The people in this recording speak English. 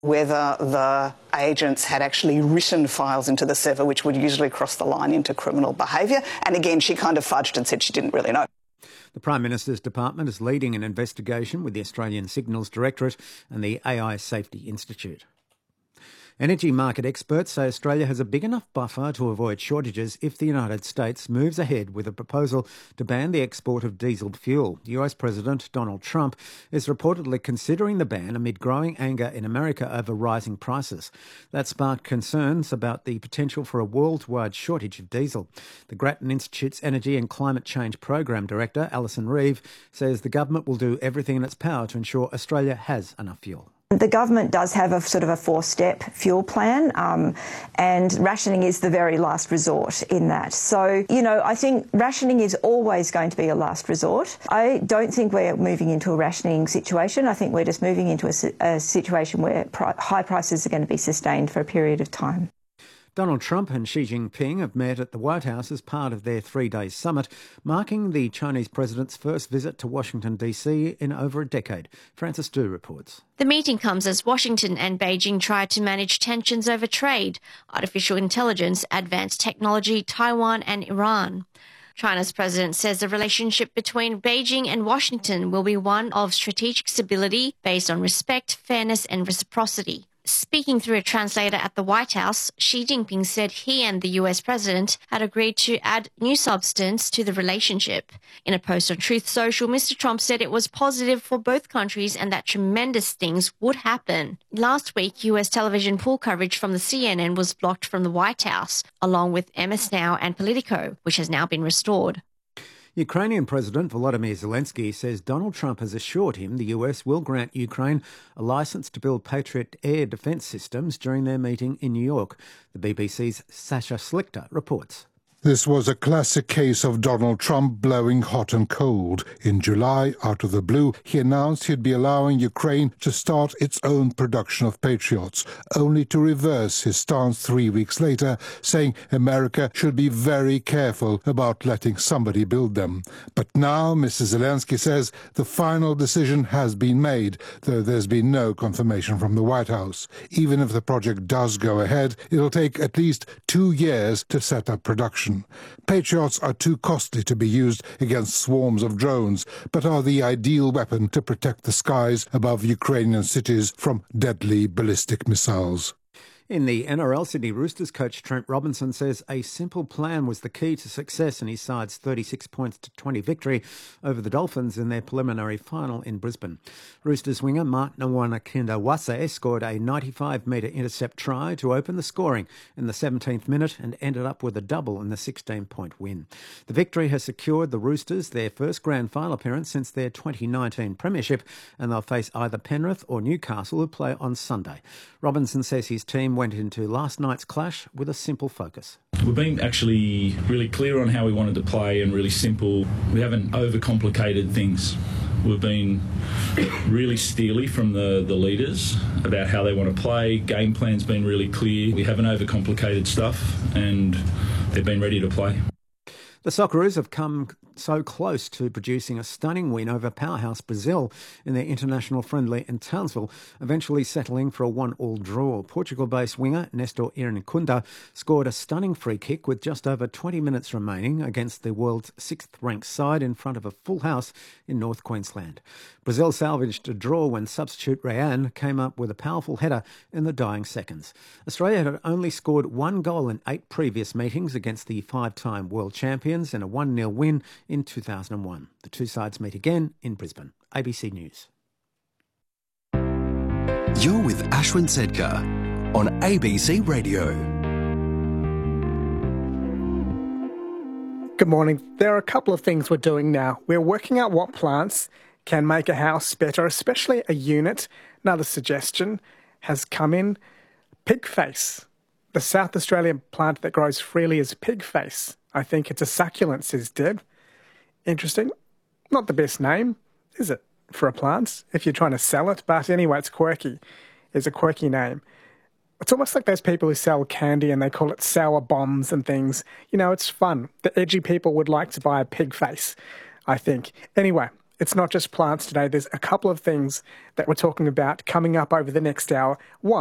whether the agents had actually written files into the server, which would usually cross the line into criminal behaviour. And again, she kind of fudged and said she didn't really know. The Prime Minister's department is leading an investigation with the Australian Signals Directorate and the AI Safety Institute. Energy market experts say Australia has a big enough buffer to avoid shortages if the United States moves ahead with a proposal to ban the export of diesel fuel. US President Donald Trump is reportedly considering the ban amid growing anger in America over rising prices. That sparked concerns about the potential for a worldwide shortage of diesel. The Grattan Institute's Energy and Climate Change Program Director, Alison Reeve, says the government will do everything in its power to ensure Australia has enough fuel. The government does have a sort of a four-step fuel plan, and rationing is the very last resort in that. So, I think rationing is always going to be a last resort. I don't think we're moving into a rationing situation. I think we're just moving into a situation where high prices are going to be sustained for a period of time. Donald Trump and Xi Jinping have met at the White House as part of their three-day summit, marking the Chinese president's first visit to Washington, D.C. in over a decade. Frances Du reports. The meeting comes as Washington and Beijing try to manage tensions over trade, artificial intelligence, advanced technology, Taiwan and Iran. China's president says the relationship between Beijing and Washington will be one of strategic stability based on respect, fairness and reciprocity. Speaking through a translator at the White House, Xi Jinping said he and the US president had agreed to add new substance to the relationship. In a post on Truth Social, Mr. Trump said it was positive for both countries and that tremendous things would happen. Last week, US television pool coverage from the CNN was blocked from the White House, along with MS Now and Politico, which has now been restored. Ukrainian President Volodymyr Zelensky says Donald Trump has assured him the US will grant Ukraine a licence to build Patriot air defence systems during their meeting in New York. The BBC's Sasha Slichter reports. This was a classic case of Donald Trump blowing hot and cold. In July, out of the blue, he announced he'd be allowing Ukraine to start its own production of Patriots, only to reverse his stance 3 weeks later, saying America should be very careful about letting somebody build them. But now, Mr. Zelensky says the final decision has been made, though there's been no confirmation from the White House. Even if the project does go ahead, it'll take at least 2 years to set up production. Patriots are too costly to be used against swarms of drones, but are the ideal weapon to protect the skies above Ukrainian cities from deadly ballistic missiles. In the NRL, Sydney Roosters coach Trent Robinson says a simple plan was the key to success in his side's 36 points to 20 victory over the Dolphins in their preliminary final in Brisbane. Roosters winger Mark Nawaqanitawase scored a 95-metre intercept try to open the scoring in the 17th minute and ended up with a double in the 16-point win. The victory has secured the Roosters their first grand final appearance since their 2019 premiership, and they'll face either Penrith or Newcastle, who play on Sunday. Robinson says his team went into last night's clash with a simple focus. We've been actually really clear on how we wanted to play and really simple. We haven't overcomplicated things. We've been really steely from the leaders about how they want to play. Game plan's been really clear. We haven't overcomplicated stuff and they've been ready to play. The Socceroos have come so close to producing a stunning win over powerhouse Brazil in their international friendly in Townsville, eventually settling for a 1-1 draw. Portugal-based winger Nestor Irankunda scored a stunning free kick with just over 20 minutes remaining against the world's 6th-ranked side in front of a full house in North Queensland. Brazil salvaged a draw when substitute Rayan came up with a powerful header in the dying seconds. Australia had only scored 1 goal in 8 previous meetings against the 5-time world champions in a 1-0 win in 2001. The two sides meet again in Brisbane. ABC News. You're with Ashwin Sedkar on ABC Radio. Good morning. There are a couple of things we're doing now. We're working out what plants can make a house better, especially a unit. Another suggestion has come in. Pigface. The South Australian plant that grows freely is pigface. I think it's a succulent, says Deb. Interesting. Not the best name, is it, for a plant, if you're trying to sell it? But anyway, it's quirky. It's a quirky name. It's almost like those people who sell candy and they call it sour bombs and things. You know, it's fun. The edgy people would like to buy a pig face, I think. Anyway, it's not just plants today. There's a couple of things that we're talking about coming up over the next hour. One,